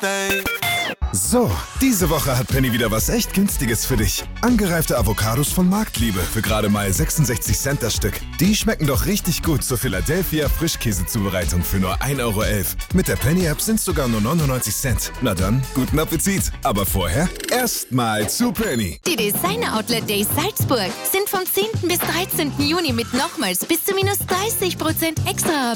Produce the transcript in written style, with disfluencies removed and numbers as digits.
So, diese Woche hat Penny wieder was echt Günstiges für dich. Angereifte Avocados von Marktliebe für gerade mal 66 Cent das Stück. Die schmecken doch richtig gut zur Philadelphia Frischkäsezubereitung für nur 1,11 Euro. Mit der Penny-App sind sogar nur 99 Cent. Na dann, guten Appetit. Aber vorher erstmal zu Penny. Die Designer Outlet Days Salzburg sind vom 10. bis 13. Juni mit nochmals bis zu minus 30% extra